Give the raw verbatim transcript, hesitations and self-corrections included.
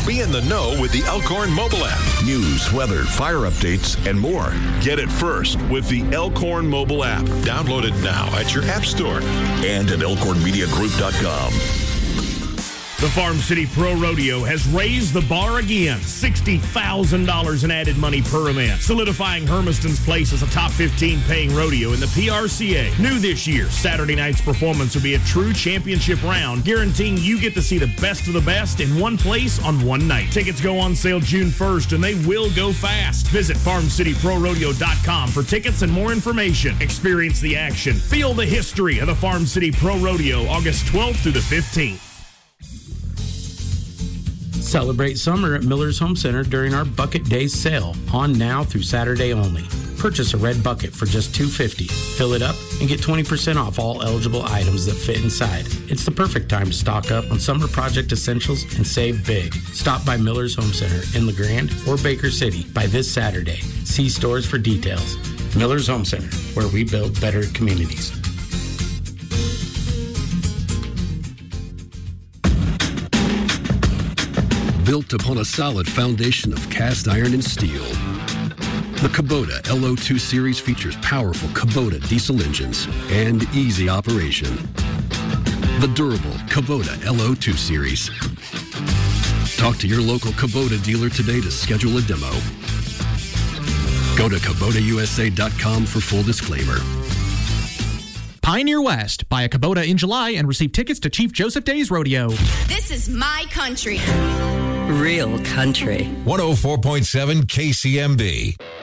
Be in the know with the Elkhorn mobile app. News, weather, fire updates, and more. Get it first with the Elkhorn mobile app. Download it now at your app store and at elkhorn media group dot com. The Farm City Pro Rodeo has raised the bar again. sixty thousand dollars in added money per event, solidifying Hermiston's place as a top fifteen paying rodeo in the P R C A. New this year, Saturday night's performance will be a true championship round, guaranteeing you get to see the best of the best in one place on one night. Tickets go on sale June first, and they will go fast. Visit farm city pro rodeo dot com for tickets and more information. Experience the action. Feel the history of the Farm City Pro Rodeo, August twelfth through the fifteenth. Celebrate summer at Miller's Home Center during our Bucket Days sale, on now through Saturday only. Purchase a red bucket for just two dollars and fifty cents. Fill it up and get twenty percent off all eligible items that fit inside. It's the perfect time to stock up on summer project essentials and save big. Stop by Miller's Home Center in LeGrand or Baker City by this Saturday. See stores for details. Miller's Home Center, where we build better communities. Built upon a solid foundation of cast iron and steel. The Kubota L O two Series features powerful Kubota diesel engines and easy operation. The durable Kubota L O two Series. Talk to your local Kubota dealer today to schedule a demo. Go to Kubota U S A dot com for full disclaimer. Pioneer West. Buy a Kubota in July and receive tickets to Chief Joseph Days Rodeo. This is my country. Real country. one oh four point seven K C M B.